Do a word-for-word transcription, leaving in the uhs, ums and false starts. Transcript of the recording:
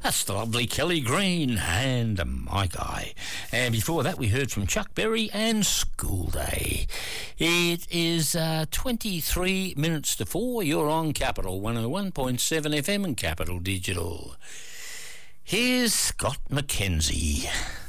That's the lovely Kelly Green and My Guy. And before that, we heard from Chuck Berry and School Day. It is uh, twenty-three minutes to four. You're on Capital one oh one point seven F M and Capital Digital. Here's Scott McKenzie.